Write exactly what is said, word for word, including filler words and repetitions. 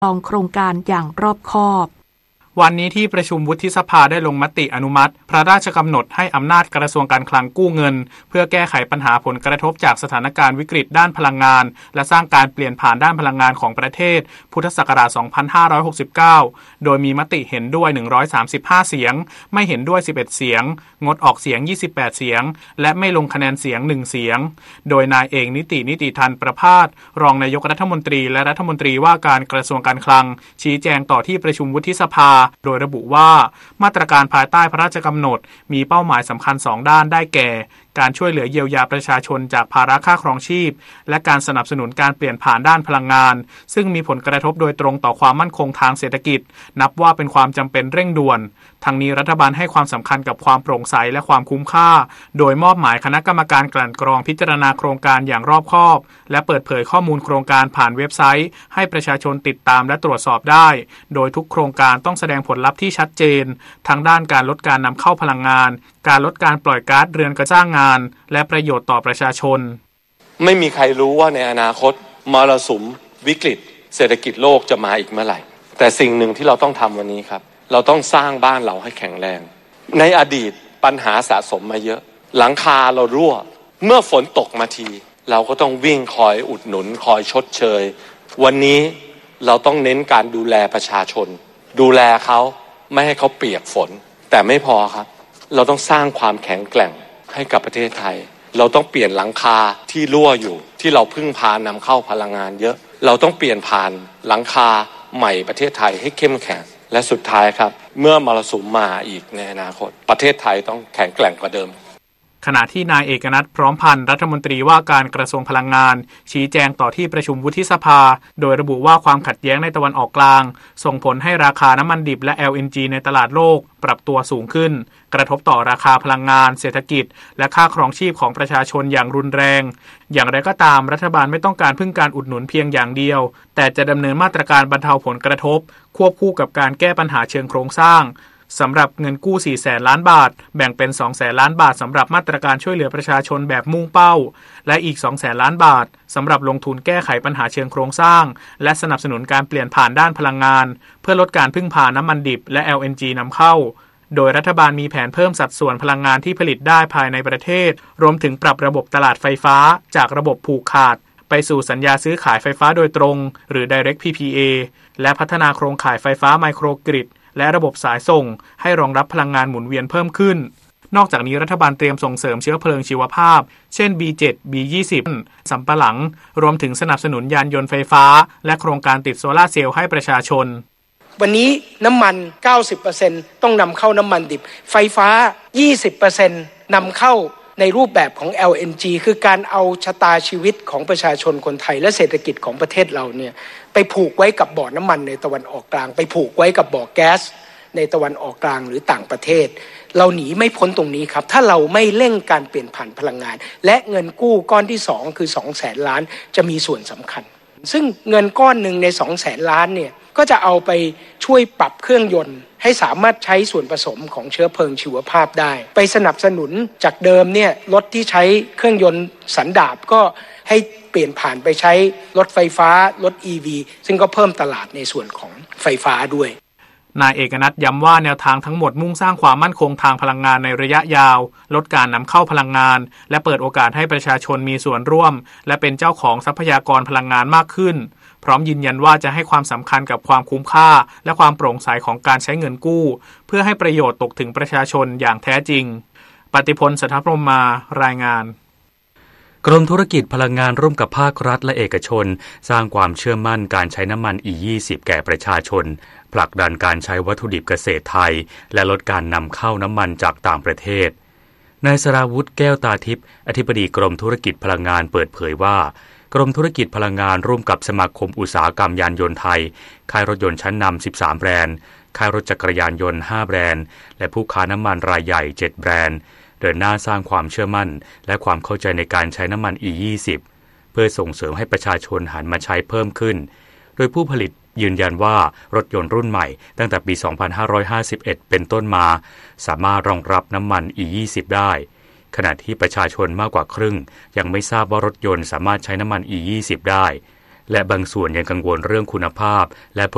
รองโครงการอย่างรอบคอบวันนี้ที่ประชุมวุฒิสภาได้ลงมติอนุมัติพระราชกำหนดให้อำนาจกระทรวงการคลังกู้เงินเพื่อแก้ไขปัญหาผลกระทบจากสถานการณ์วิกฤตด้านพลังงานและสร้างการเปลี่ยนผ่านด้านพลังงานของประเทศพุทธศักราช สองพันห้าร้อยหกสิบเก้า โดยมีมติเห็นด้วย หนึ่งร้อยสามสิบห้า เสียงไม่เห็นด้วย สิบเอ็ด เสียงงดออกเสียง ยี่สิบแปด เสียงและไม่ลงคะแนนเสียง หนึ่ง เสียงโดยนายเอกนิตินิติทันประภาสรองนายกรัฐมนตรีและรัฐมนตรีว่าการกระทรวงการคลังชี้แจงต่อที่ประชุมวุฒิสภาโดยระบุว่ามาตรการภายใต้พระราชกำหนดมีเป้าหมายสำคัญสองด้านได้แก่การช่วยเหลือเยียวยาประชาชนจากภาระค่าครองชีพและการสนับสนุนการเปลี่ยนผ่านด้านพลังงานซึ่งมีผลกระทบโดยตรงต่อความมั่นคงทางเศรษฐกิจนับว่าเป็นความจำเป็นเร่งด่วนทั้งนี้รัฐบาลให้ความสำคัญกับความโปร่งใสและความคุ้มค่าโดยมอบหมายคณะกรรมการกลั่นกรองพิจารณาโครงการอย่างรอบคอบและเปิดเผยข้อมูลโครงการผ่านเว็บไซต์ให้ประชาชนติดตามและตรวจสอบได้โดยทุกโครงการต้องแสดงผลลัพธ์ที่ชัดเจนทั้งด้านการลดการนำเข้าพลังงานการลดการปล่อยก๊าซเรือนกระจ้างงานและประโยชน์ต่อประชาชนไม่มีใครรู้ว่าในอนาคตมรสุมวิกฤตเศรษฐกิจโลกจะมาอีกเมื่อไหร่แต่สิ่งหนึ่งที่เราต้องทำวันนี้ครับเราต้องสร้างบ้านเราให้แข็งแรงในอดีตปัญหาสะสมมาเยอะหลังคาเรารั่วเมื่อฝนตกมาทีเราก็ต้องวิ่งคอยอุดหนุนคอยชดเชยวันนี้เราต้องเน้นการดูแลประชาชนดูแลเขาไม่ให้เขาเปียกฝนแต่ไม่พอครับเราต้องสร้างความแข็งแกร่งให้กับประเทศไทยเราต้องเปลี่ยนหลังคาที่รั่วอยู่ที่เราพึ่งพานำเข้าพลังงานเยอะเราต้องเปลี่ยนผ่านหลังคาใหม่ประเทศไทยให้เข้มแข็งและสุดท้ายครับเมื่อมรสุมมาอีกในอนาคตประเทศไทยต้องแข็งแกร่งกว่าเดิมขณะที่นายเอกนัทพร้อมพันธ์รัฐมนตรีว่าการกระทรวงพลังงานชี้แจงต่อที่ประชุมวุฒิสภาโดยระบุว่าความขัดแย้งในตะวันออกกลางส่งผลให้ราคาน้ำมันดิบและ แอล เอ็น จี ในตลาดโลกปรับตัวสูงขึ้นกระทบต่อราคาพลังงานเศรษฐกิจและค่าครองชีพของประชาชนอย่างรุนแรงอย่างไรก็ตามรัฐบาลไม่ต้องการพึ่งการอุดหนุนเพียงอย่างเดียวแต่จะดำเนินมาตรการบรรเทาผลกระทบควบคู่กับการแก้ปัญหาเชิงโครงสร้างสำหรับเงินกู้ สี่แสน ล้านบาทแบ่งเป็น สองแสน ล้านบาทสำหรับมาตรการช่วยเหลือประชาชนแบบมุ่งเป้าและอีก สองแสน ล้านบาทสำหรับลงทุนแก้ไขปัญหาเชิงโครงสร้างและสนับสนุนการเปลี่ยนผ่านด้านพลังงานเพื่อลดการพึ่งพาน้ำมันดิบและ แอล เอ็น จี นำเข้าโดยรัฐบาลมีแผนเพิ่มสัดส่วนพลังงานที่ผลิตได้ภายในประเทศรวมถึงปรับระบบตลาดไฟฟ้าจากระบบผูกขาดไปสู่สัญญาซื้อขายไฟฟ้าโดยตรงหรือ Direct พี พี เอ และพัฒนาโครงข่ายไฟฟ้าไมโครกริดและระบบสายส่งให้รองรับพลังงานหมุนเวียนเพิ่มขึ้นนอกจากนี้รัฐบาลเตรียมส่งเสริมเชื้อเพลิงชีวภาพเช่น บี เจ็ด บี ยี่สิบ สำปะหลังรวมถึงสนับสนุนยานยนต์ไฟฟ้าและโครงการติดโซล่าร์เซลล์ให้ประชาชนวันนี้น้ำมัน เก้าสิบเปอร์เซ็นต์ ต้องนำเข้าน้ำมันดิบไฟฟ้า ยี่สิบเปอร์เซ็นต์ นำเข้าในรูปแบบของ แอล เอ็น จี คือการเอาชะตาชีวิตของประชาชนคนไทยและเศรษฐกิจของประเทศเราเนี่ยไปผูกไว้กับบ่อน้ำมันในตะวันออกกลางไปผูกไว้กับบ่อแก๊สในตะวันออกกลางหรือต่างประเทศเราหนีไม่พ้นตรงนี้ครับถ้าเราไม่เร่งการเปลี่ยนผ่านพลังงานและเงินกู้ก้อนที่สองคือ สองแสน ล้านจะมีส่วนสำคัญซึ่งเงินก้อนหนึ่งใน สองแสน ล้านเนี่ยก็จะเอาไปช่วยปรับเครื่องยนต์ให้สามารถใช้ส่วนผสมของเชื้อเพลิงชีวภาพได้ไปสนับสนุนจากเดิมเนี่ยรถที่ใช้เครื่องยนต์สันดาปก็ให้เปลี่ยนผ่านไปใช้รถไฟฟ้ารถ อี วี ซึ่งก็เพิ่มตลาดในส่วนของไฟฟ้าด้วยนายเอกนัทย้ำว่าแนวทางทั้งหมดมุ่งสร้างความมั่นคงทางพลังงานในระยะยาวลดการนำเข้าพลังงานและเปิดโอกาสให้ประชาชนมีส่วนร่วมและเป็นเจ้าของทรัพยากรพลังงานมากขึ้นพร้อมยืนยันว่าจะให้ความสำคัญกับความคุ้มค่าและความโปร่งใสของการใช้เงินกู้เพื่อให้ประโยชน์ตกถึงประชาชนอย่างแท้จริงปฏิพล สัทธพรหมมารายงานกรมธุรกิจพลังงานร่วมกับภาครัฐและเอกชนสร้างความเชื่อมั่นการใช้น้ำมัน อี ยี่สิบ แก่ประชาชนผลักดันการใช้วัตถุดิบเกษตรไทยและลดการนำเข้าน้ำมันจากต่างประเทศนายสราวุธแก้วตาทิพย์อธิบดีกรมธุรกิจพลังงานเปิดเผยว่ากรมธุรกิจพลังงานร่วมกับสมาคมอุตสาหกรรมยานยนต์ไทยค่ายรถยนต์ชั้นนำสิบสามแบรนด์ค่ายรถจักรยานยนต์ห้าแบรนด์และผู้ค้าน้ำมันรายใหญ่เจ็ดแบรนด์เดินหน้าสร้างความเชื่อมั่นและความเข้าใจในการใช้น้ำมัน อี ยี่สิบ เพื่อส่งเสริมให้ประชาชนหันมาใช้เพิ่มขึ้นโดยผู้ผลิตยืนยันว่ารถยนต์รุ่นใหม่ตั้งแต่ปี สองพันห้าร้อยห้าสิบเอ็ด เป็นต้นมาสามารถรองรับน้ำมัน อี ยี่สิบ ได้ขณะที่ประชาชนมากกว่าครึ่งยังไม่ทราบว่ารถยนต์สามารถใช้น้ำมัน อี ยี่สิบ ได้และบางส่วนยังกังวลเรื่องคุณภาพและผ